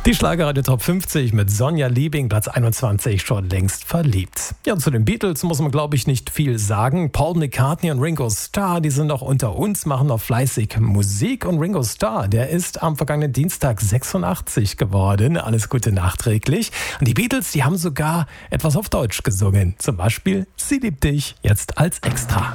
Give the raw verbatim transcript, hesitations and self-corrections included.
Die Schlagerradio Top fünfzig mit Sonja Liebing, Platz einundzwanzig, schon längst verliebt. Ja, zu den Beatles muss man, glaube ich, nicht viel sagen. Paul McCartney und Ringo Starr, die sind noch unter uns, machen noch fleißig Musik. Und Ringo Starr, der ist am vergangenen Dienstag sechsundachtzig geworden. Alles Gute nachträglich. Und die Beatles, die haben sogar etwas auf Deutsch gesungen. Zum Beispiel Sie liebt dich, jetzt als Extra.